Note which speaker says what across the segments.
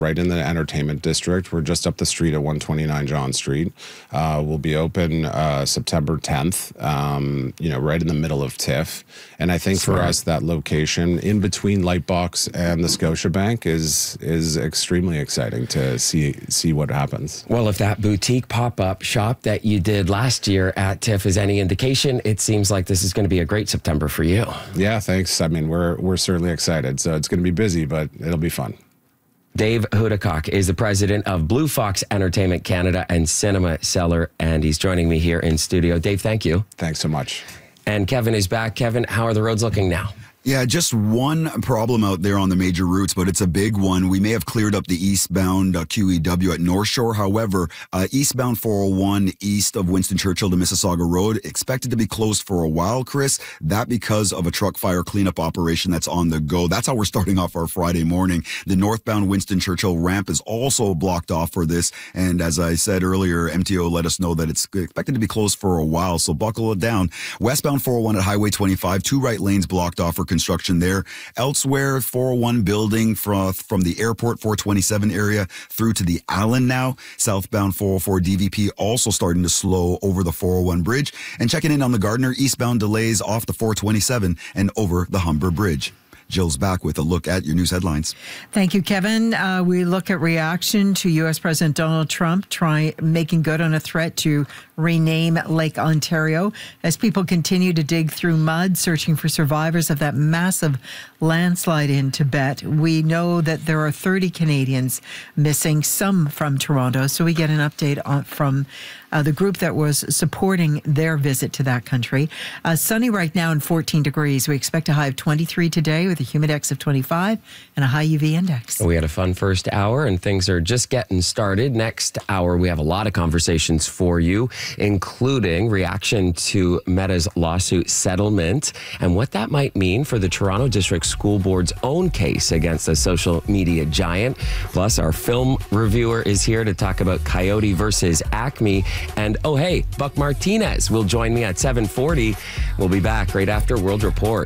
Speaker 1: right in the entertainment district. We're just up the street at 129 John Street. We'll be open September 10th, right in the middle of TIFF. And I think for us, that location in between Lightbox and the Scotiabank is extremely exciting to see what happens.
Speaker 2: Well, if that boutique pop-up shop that you did last year at TIFF is any indication, it seems like this is going to be a great September for you.
Speaker 1: Yeah, thanks. I mean, we're certainly excited. So it's going to be busy, but it'll be fun.
Speaker 2: Dave Hudacock is the president of Blue Fox Entertainment Canada and Cinema Cellar, and he's joining me here in studio. Dave, thank you.
Speaker 1: Thanks so much.
Speaker 2: And Kevin is back. Kevin, how are the roads looking now?
Speaker 3: Yeah, just one problem out there on the major routes, but it's a big one. We may have cleared up the eastbound QEW at North Shore. However, eastbound 401 east of Winston Churchill to Mississauga Road expected to be closed for a while, Chris. That because of a truck fire cleanup operation that's on the go. That's how we're starting off our Friday morning. The northbound Winston Churchill ramp is also blocked off for this. And as I said earlier, MTO let us know that it's expected to be closed for a while. So buckle it down. Westbound 401 at Highway 25, 2 right lanes blocked off for construction there. Elsewhere, 401 building from the airport 427 area through to the Allen now. Southbound 404 DVP also starting to slow over the 401 bridge. And checking in on the Gardiner, eastbound delays off the 427 and over the Humber Bridge. Jill's back with a look at your news headlines.
Speaker 4: Thank you, Kevin. We look at reaction to U.S. President Donald Trump making good on a threat to rename Lake Ontario as people continue to dig through mud, searching for survivors of that massive landslide in Tibet. We know that there are 30 Canadians missing, some from Toronto. So we get an update from the group that was supporting their visit to that country. Sunny right now and 14 degrees. We expect a high of 23 today with a humidex of 25 and a high UV index.
Speaker 2: We had a fun first hour and things are just getting started. Next hour, we have a lot of conversations for you, including reaction to Meta's lawsuit settlement and what that might mean for the Toronto District School Board's own case against the social media giant. Plus, our film reviewer is here to talk about Coyote versus Acme. And oh, hey, Buck Martinez will join me at 7:40. We'll be back right after World Report.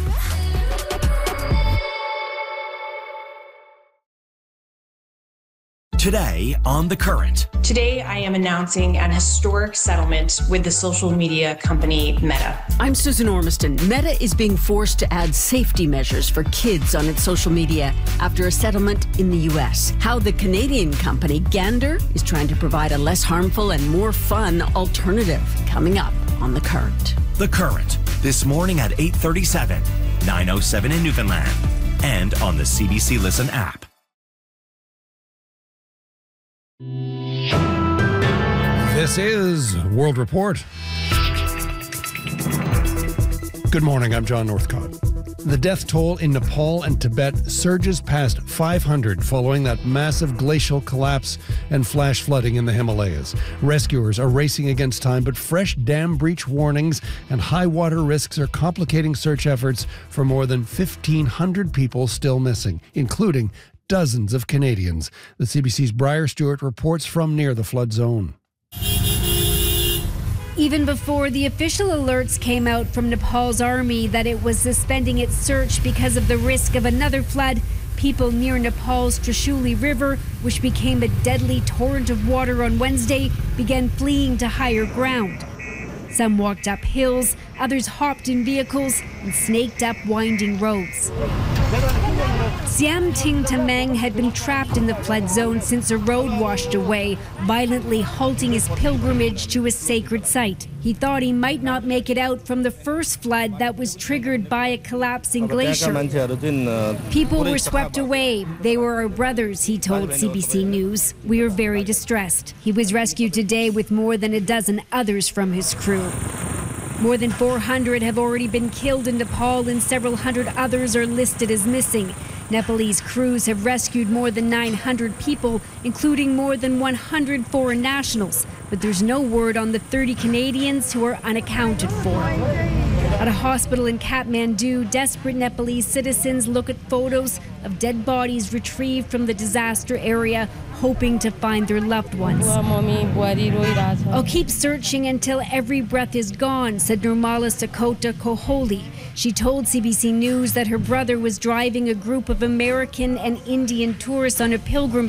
Speaker 5: Today on The Current.
Speaker 6: Today, I am announcing an historic settlement with the social media company Meta.
Speaker 7: I'm Susan Ormiston. Meta is being forced to add safety measures for kids on its social media after a settlement in the U.S. How the Canadian company Gander is trying to provide a less harmful and more fun alternative. Coming up on The Current.
Speaker 5: The Current, this morning at 8:37, 9:07 in Newfoundland, and on the CBC Listen app.
Speaker 8: This is World Report. Good morning, I'm John Northcott. The death toll in Nepal and Tibet surges past 500 following that massive glacial collapse and flash flooding in the Himalayas. Rescuers are racing against time, but fresh dam breach warnings and high water risks are complicating search efforts for more than 1,500 people still missing, including dozens of Canadians. The CBC's Briar Stewart reports from near the flood zone.
Speaker 9: Even before the official alerts came out from Nepal's army that it was suspending its search because of the risk of another flood, people near Nepal's Trishuli River, which became a deadly torrent of water on Wednesday, began fleeing to higher ground. Some walked up hills, others hopped in vehicles and snaked up winding roads. Siam Ting Tamang had been trapped in the flood zone since a road washed away, violently halting his pilgrimage to a sacred site. He thought he might not make it out from the first flood that was triggered by a collapsing glacier. People were swept away. They were our brothers, he told CBC News. We are very distressed. He was rescued today with more than a dozen others from his crew. More than 400 have already been killed in Nepal and several hundred others are listed as missing. Nepalese crews have rescued more than 900 people, including more than 100 foreign nationals. But there's no word on the 30 Canadians who are unaccounted for. At a hospital in Kathmandu, desperate Nepalese citizens look at photos of dead bodies retrieved from the disaster area, hoping to find their loved ones. I'll keep searching until every breath is gone, said Nirmala Sakota Koholi. She told CBC News that her brother was driving a group of American and Indian tourists on a pilgrimage